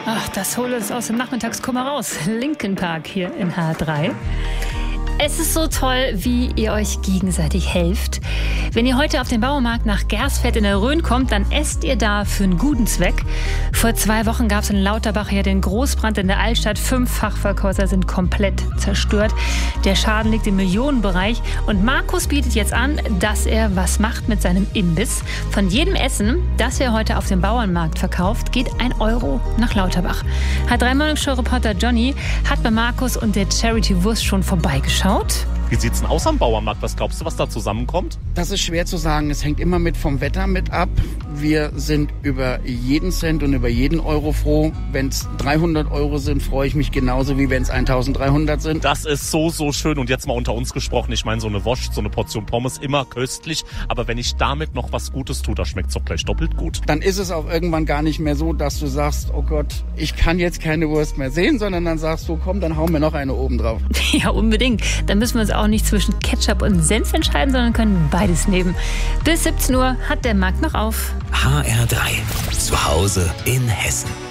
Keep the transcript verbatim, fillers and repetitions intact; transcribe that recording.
Ach, das hole es aus dem Nachmittagskummer raus. Linkin Park hier in H drei. Es ist so toll, wie ihr euch gegenseitig helft. Wenn ihr heute auf den Bauernmarkt nach Gersfeld in der Rhön kommt, dann esst ihr da für einen guten Zweck. Vor zwei Wochen gab es in Lauterbach ja den Großbrand in der Altstadt. Fünf Fachverkäufer sind komplett zerstört. Der Schaden liegt im Millionenbereich. Und Markus bietet jetzt an, dass er was macht mit seinem Imbiss. Von jedem Essen, das er heute auf dem Bauernmarkt verkauft, geht ein Euro nach Lauterbach. H drei Morning Show Reporter Johnny hat bei Markus und der Charity Wurst schon vorbeigeschaut. Wie sieht's denn aus am Bauernmarkt? Was glaubst du, was da zusammenkommt? Das ist schwer zu sagen. Es hängt immer mit vom Wetter mit ab. Wir sind über jeden Cent und über jeden Euro froh. Wenn es dreihundert Euro sind, freue ich mich genauso, wie wenn es eintausenddreihundert sind. Das ist so, so schön. Und jetzt mal unter uns gesprochen. Ich meine, so eine Wurst, so eine Portion Pommes, immer köstlich. Aber wenn ich damit noch was Gutes tue, da schmeckt's doch gleich doppelt gut. Dann ist es auch irgendwann gar nicht mehr so, dass du sagst, oh Gott, ich kann jetzt keine Wurst mehr sehen, sondern dann sagst du, komm, dann hauen wir noch eine oben drauf. Ja, unbedingt. Dann müssen wir uns auch nicht zwischen Ketchup und Senf entscheiden, sondern können beides nehmen. Bis siebzehn Uhr hat der Markt noch auf. H R drei. Zu Hause in Hessen.